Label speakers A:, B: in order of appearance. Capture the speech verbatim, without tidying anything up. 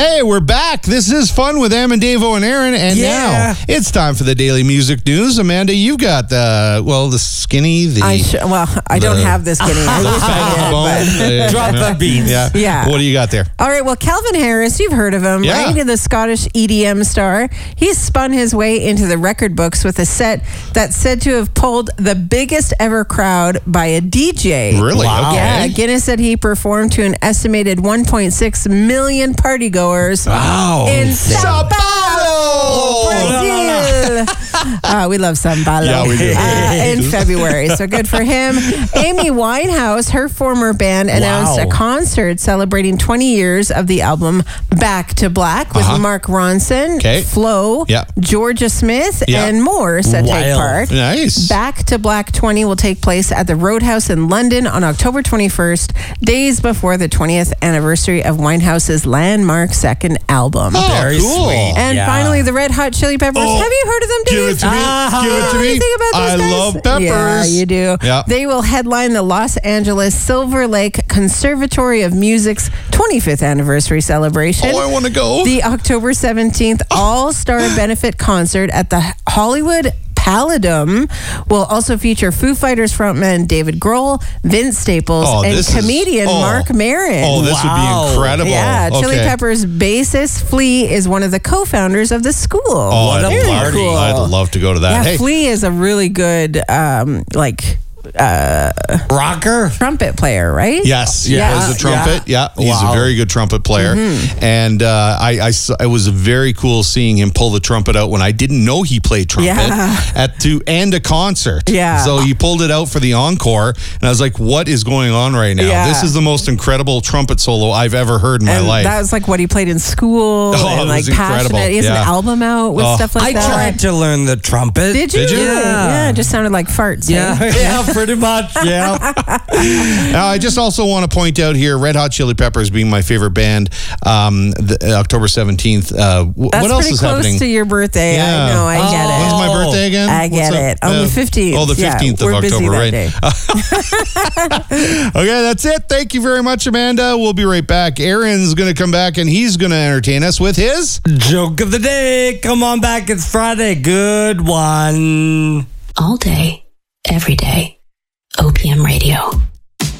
A: Hey, we're back. This is Fun with Am and Dave O and Aaron. And
B: Yeah.
A: now it's time for the Daily Music News. Amanda, you got the, well, the skinny, the...
C: I sh- well, I don't
A: the-
C: have this skinny. I wish I did, but-
B: Drop the beans.
A: Yeah.
C: Yeah.
A: What do you got there?
C: All right, well, Calvin Harris, you've heard of him,
A: Yeah.
C: right? The Scottish E D M star. He's spun his way into the record books with a set that's said to have pulled the biggest ever crowd by a D J.
A: Really?
B: Wow.
A: Okay.
C: Yeah, Guinness said he performed to an estimated one point six million partygoers
A: Wow.
C: in Sao Paulo, Brazil. Uh, we love Sao Paulo.
A: Yeah, we do.
C: Uh, in February, so good for him. Amy Winehouse, her former band, announced
B: Wow.
C: a concert celebrating twenty years of the album Back to Black with
A: Uh-huh.
C: Mark Ronson,
A: Okay.
C: Flo,
A: Yeah.
C: Georgia Smith,
A: Yeah.
C: and more set take
B: Wild.
C: part.
A: Nice.
C: Back to Black twenty will take place at the Roadhouse in London on October twenty-first, days before the twentieth anniversary of Winehouse's landmark second album.
A: Oh,
B: Very
A: cool.
B: sweet.
C: And
B: Yeah.
C: finally, the Red Hot Chili Peppers.
A: Oh,
C: Have you heard of them, Dave?
A: Give it to me.
B: Uh-huh.
A: Give it to
C: What do
A: me.
C: you think about those
A: I
C: guys?
A: love peppers.
C: Yeah, you do.
A: Yeah.
C: They will headline the Los Angeles Silver Lake Conservatory of Music's twenty-fifth anniversary celebration.
A: Oh, I want to go.
C: The October seventeenth All-Star Benefit Concert at the Hollywood Palladium will also feature Foo Fighters frontman David Grohl, Vince Staples,
A: Oh,
C: and
A: this is-
C: comedian
A: oh.
C: Mark Maron.
A: Oh, this
B: Wow.
A: would be incredible.
C: Yeah, Chili
A: Okay.
C: Peppers bassist Flea is one of the co-founders of the school.
A: Oh,
B: What
A: I'd
B: a
A: love,
B: party.
A: I'd love to go to that.
C: Yeah,
A: Hey,
C: Flea is a really good, um, like,
B: Rocker.
C: trumpet player, right?
A: yes,
C: Yeah.
A: yeah, plays the trumpet. Yeah, he's
B: Wow.
A: a very good trumpet player,
C: Mm-hmm.
A: and uh, I, I saw- it was very cool seeing him pull the trumpet out when I didn't know he played trumpet
C: Yeah.
A: at to and a concert.
C: Yeah.
A: so he pulled it out for the encore, and I was like, "What is going on right now?
C: Yeah.
A: This is the most incredible trumpet solo I've ever heard in my
C: And
A: life."
C: that was like what he played in school
A: Oh, it
C: and like
A: was incredible.
C: passionate. He has
A: Yeah.
C: an album out with
A: Oh.
C: stuff like
B: I
C: that.
B: tried to learn the trumpet.
C: Did you?
A: Did you?
C: Yeah.
B: Yeah.
C: It just sounded like farts. eh?
B: Yeah, yeah, pretty much. Yeah.
A: Now, I just also want to point out here, Red Hot Chili Peppers being my favorite band, um, the, uh, October seventeenth. Uh, w-
C: That's
A: what else
C: pretty
A: is
C: close
A: happening?
C: to your birthday.
A: Yeah.
C: I know. I get
B: Oh.
C: it.
A: When's my birthday again?
C: I
A: What's
C: get
A: up?
C: it. On
A: Uh,
C: the fifteenth.
A: Oh, the
C: Yeah,
A: fifteenth
C: we're
A: of
C: busy
A: October,
C: that
A: right?
C: day.
A: Okay, that's it. Thank you very much, Amanda. We'll be right back. Aaron's going to come back and he's going to entertain us with his...
B: Joke of the day. Come on back. It's Friday. Good one.
D: All day, every day. O P M Radio.